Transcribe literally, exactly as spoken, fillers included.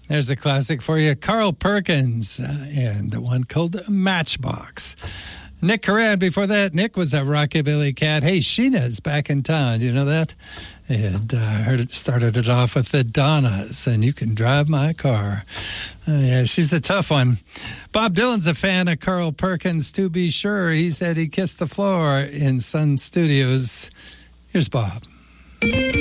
There's a classic for you. Carl Perkins uh, and one called Matchbox. Nick Coran before that. Nick was a rockabilly cat. Hey, Sheena's back in town. Do you know that? And uh, heard it, started it off with the Donnas, and You Can Drive My Car. Uh, yeah, she's a tough one. Bob Dylan's a fan of Carl Perkins, to be sure. He said he kissed the floor in Sun Studios. Here's Bob.